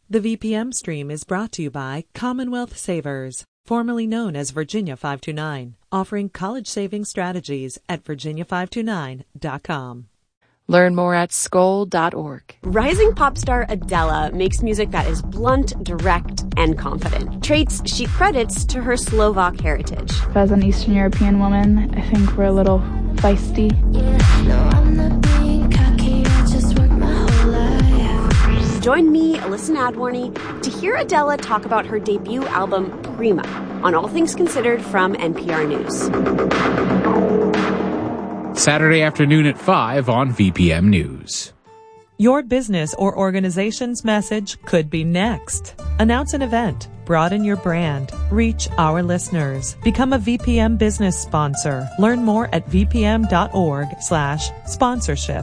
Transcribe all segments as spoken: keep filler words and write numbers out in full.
The V P M stream is brought to you by Commonwealth Savers, formerly known as Virginia five two nine, offering college saving strategies at virginia five two nine dot com. Learn more at skoll dot org. Rising pop star Adele makes music that is blunt, direct, and confident. Traits she credits to her Slovak heritage. As an Eastern European woman, I think we're a little feisty. Yeah, no, I'm not being cocky, I just work my whole life. Join me, Alyssa Nadworny, to hear Adele talk about her debut album, Prima, on All Things Considered from N P R News. Saturday afternoon at five on V P M News. Your business or organization's message could be next. Announce an event. Broaden your brand. Reach our listeners. Become a V P M business sponsor. Learn more at v p m dot org slash sponsorship.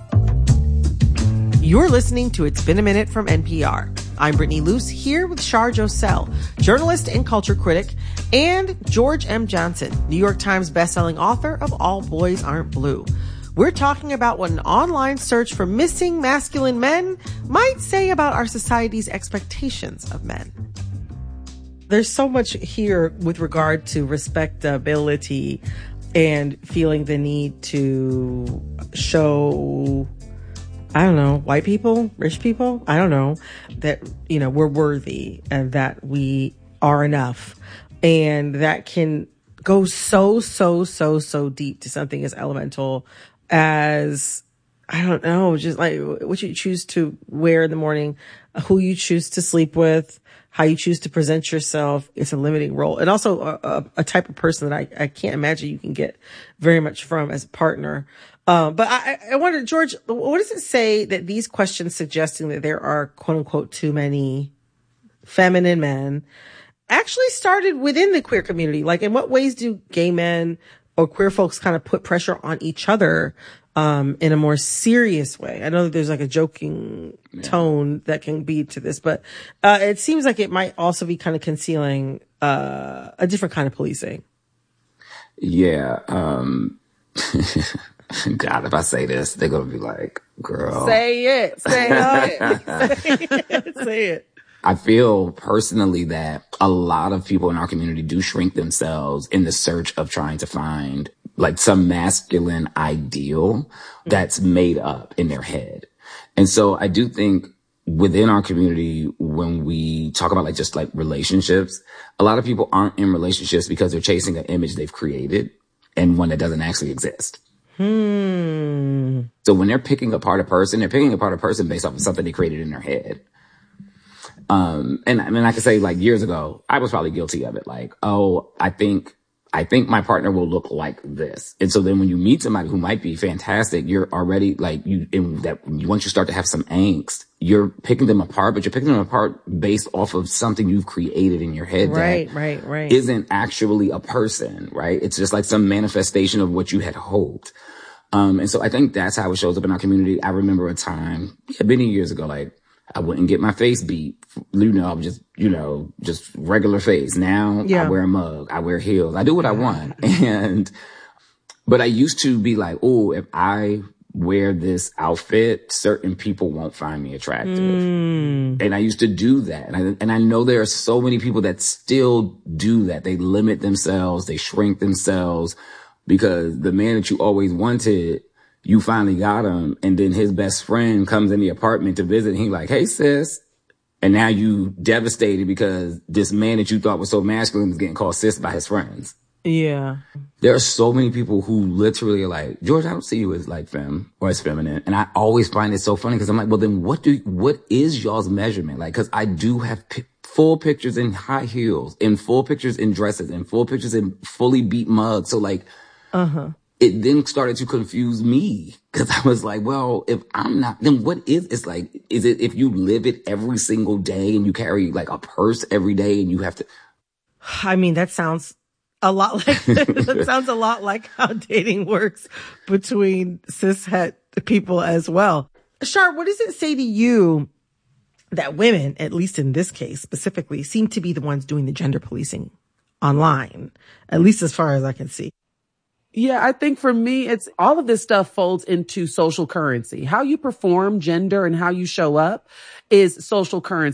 You're listening to It's Been a Minute from N P R. I'm Brittany Luce here with Shar Josell, journalist and culture critic, and George M. Johnson, New York Times bestselling author of All Boys Aren't Blue. We're talking about what an online search for missing masculine men might say about our society's expectations of men. There's so much here with regard to respectability and feeling the need to show, I don't know, white people, rich people, I don't know, that, you know, we're worthy and that we are enough. And that can go so, so, so, so deep to something as elemental as, I don't know, just like what you choose to wear in the morning, who you choose to sleep with, how you choose to present yourself. It's a limiting role. And also a, a, a type of person that I, I can't imagine you can get very much from as a partner. Um, but I, I wonder, George, what does it say that these questions suggesting that there are quote unquote too many feminine men actually started within the queer community? Like, in what ways do gay men or queer folks kind of put pressure on each other, um, in a more serious way? I know that there's like a joking yeah. tone that can be to this, but, uh, it seems like it might also be kind of concealing, uh, a different kind of policing. Yeah. Um, God, if I say this, they're going to be like, girl. Say it. Say it. Say it. Say it. I feel personally that a lot of people in our community do shrink themselves in the search of trying to find like some masculine ideal that's made up in their head. And so I do think within our community, when we talk about like just like relationships, a lot of people aren't in relationships because they're chasing an image they've created and one that doesn't actually exist. Hmm. So when they're picking apart a person, they're picking apart a person based off of something they created in their head. Um, and I mean, I can say like years ago, I was probably guilty of it. Like, oh, I think, I think my partner will look like this. And so then when you meet somebody who might be fantastic, you're already like you, in that once you start to have some angst, you're picking them apart, but you're picking them apart based off of something you've created in your head. Right, that right, right. Isn't actually a person, right? It's just like some manifestation of what you had hoped. Um, and so I think that's how it shows up in our community. I remember a time, yeah, many years ago, like, I wouldn't get my face beat. You know, I'm just, you know, just regular face. Now yeah. I wear a mug. I wear heels. I do what I want. And, but I used to be like, oh, if I wear this outfit, certain people won't find me attractive. Mm. And I used to do that. And I, and I know there are so many people that still do that. They limit themselves. They shrink themselves because the man that you always wanted, you finally got him, and then his best friend comes in the apartment to visit, and he's like, hey, sis. And now you devastated because this man that you thought was so masculine is getting called sis by his friends. Yeah. There are so many people who literally are like, George, I don't see you as like femme or as feminine. And I always find it so funny because I'm like, well, then what do, what is y'all's measurement? Like, cause I do have p- full pictures in high heels, in full pictures in dresses, in full pictures in fully beat mugs. So like, uh-huh. It then started to confuse me because I was like, well, if I'm not, then what is, it's like, is it if you live it every single day and you carry like a purse every day and you have to. I mean, that sounds a lot like, that sounds a lot like how dating works between cishet people as well. Shar, what does it say to you that women, at least in this case specifically, seem to be the ones doing the gender policing online, at least as far as I can see? Yeah, I think for me, it's all of this stuff folds into social currency. How you perform gender and how you show up is social currency.